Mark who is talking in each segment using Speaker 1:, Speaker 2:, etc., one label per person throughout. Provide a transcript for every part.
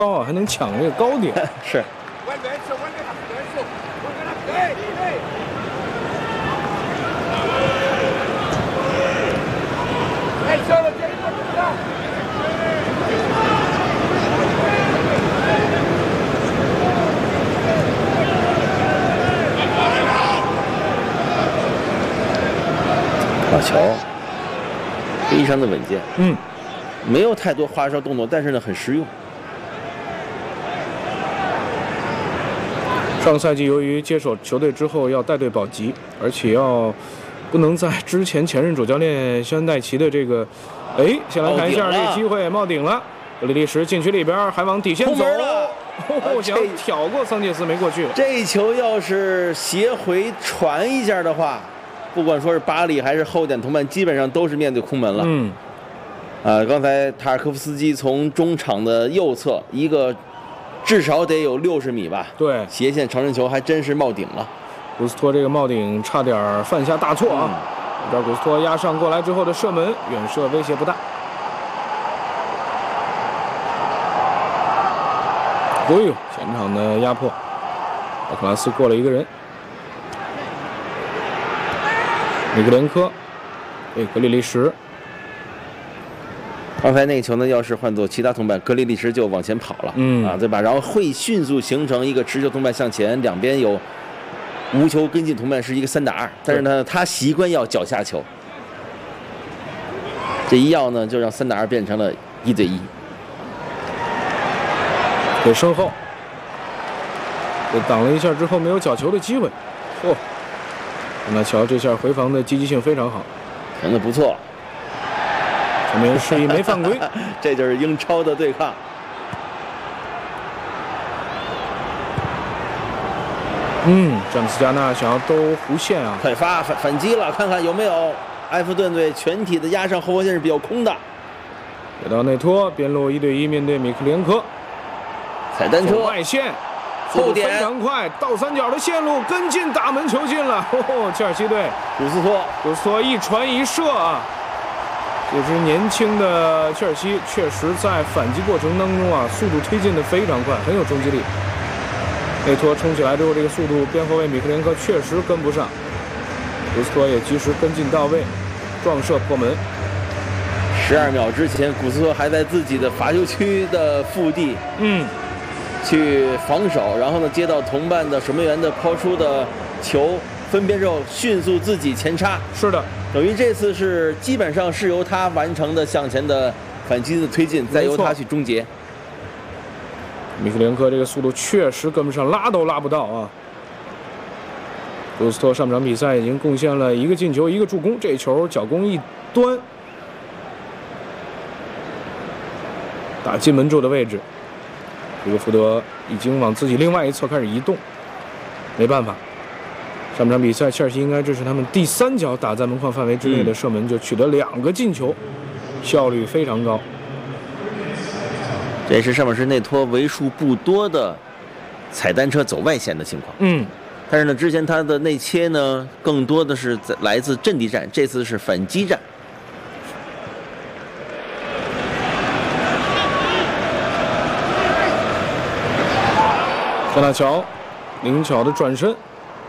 Speaker 1: 高，还能抢这个高点。
Speaker 2: 是。马乔非常的稳健，没有太多花哨动作，但是呢很实用。
Speaker 1: 上个赛季由于接手球队之后要带队保级，而且不能在之前前任主教练肖恩戴奇的这个，先来看一下这个机会冒顶了，格里利什禁区里边还往底线走了，想挑过桑切斯没过去。
Speaker 2: 这球要是斜回传一下的话，不管说是巴里还是后点同伴，基本上都是面对空门了。刚才塔尔科夫斯基从中场的右侧一个。至少得有60米吧？
Speaker 1: 对，
Speaker 2: 斜线长传球还真是冒顶了。
Speaker 1: 古斯托这个冒顶差点犯下大错啊！这边古斯托压上过来之后的射门，远射威胁不大。前场的压迫，奥克拉斯过了一个人，米格连科对格里利什。
Speaker 2: 刚才那个球呢，要是换做其他同伴，格里利什就往前跑了，对吧？然后会迅速形成一个持球同伴向前，两边有无球跟进同伴是一个3打2，但是呢，他习惯要脚下球，这一要呢，就让3打2变成了1对1。
Speaker 1: 给身后，被挡了一下之后没有角球的机会，那乔这下回防的积极性非常好，
Speaker 2: 停得不错。
Speaker 1: 前面示意没犯规，
Speaker 2: 这就是英超的对抗。
Speaker 1: 詹姆斯加纳想要兜弧线啊，
Speaker 2: 快反击了，看看有没有。埃弗顿队全体的压上后防线是比较空的。
Speaker 1: 给到内托，边路1对1面对米克连科，
Speaker 2: 踩单车
Speaker 1: 外线，
Speaker 2: 后点
Speaker 1: 非常快，倒三角的线路跟进打门球进了。切尔西队
Speaker 2: 古斯托
Speaker 1: 一传一射啊。这支年轻的切尔西确实在反击过程当中啊，速度推进的非常快，很有冲击力。内托冲起来之后，这个速度边后卫米克连科确实跟不上，古斯托也及时跟进到位，撞射破门。
Speaker 2: 12秒之前，古斯托还在自己的罚球区的腹地，去防守，然后呢接到同伴的守门员的抛出的球，分边之后迅速自己前插。
Speaker 1: 是的。
Speaker 2: 等于这次是基本上是由他完成的向前的反击的推进，再由他去终结。
Speaker 1: 米克连科这个速度确实跟不上，拉都拉不到啊！古斯托上场比赛已经贡献了1个进球1个助攻，这球脚弓一端，打进门柱的位置，这个福德已经往自己另外一侧开始移动，没办法。上场比赛，切尔西应该这是他们第3脚打在门框范围之内的射门，就取得2个进球，效率非常高。
Speaker 2: 这也是上半时内托为数不多的踩单车走外线的情况。但是呢，之前他的内切呢，更多的是来自阵地战，这次是反击战。
Speaker 1: 加纳乔灵巧的转身。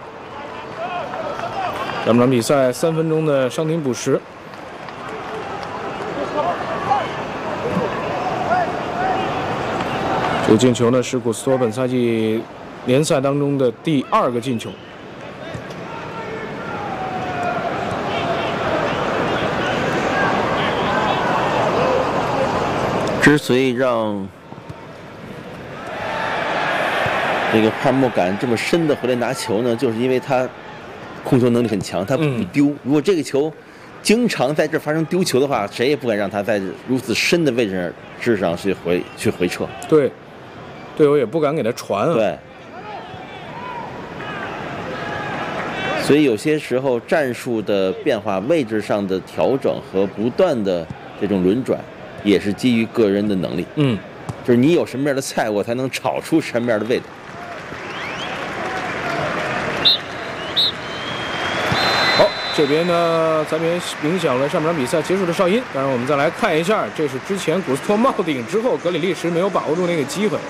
Speaker 1: 上场比赛3分钟的伤停补时，这个进球呢是古斯托本赛季联赛当中的第2个进球。
Speaker 2: 之所以让这个帕莫敢这么深的回来拿球呢，就是因为他控球能力很强，他不丢。如果这个球经常在这发生丢球的话，谁也不敢让他在如此深的位置上去回撤。
Speaker 1: 对，队友也不敢给他传啊。
Speaker 2: 对。所以有些时候战术的变化、位置上的调整和不断的这种轮转，也是基于个人的能力。就是你有什么样的菜，我才能炒出什么样的味道。
Speaker 1: 这边呢，咱们也影响了上半场比赛结束的哨音。当然，我们再来看一下，这是之前古斯托冒顶之后，格里利什没有把握住那个机会。